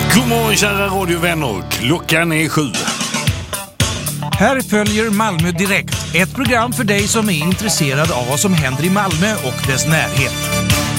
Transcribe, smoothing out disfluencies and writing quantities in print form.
God morgon kära radiovänner, klockan är 7. Här följer Malmö Direkt, ett program för dig som är intresserad av vad som händer i Malmö och dess närhet.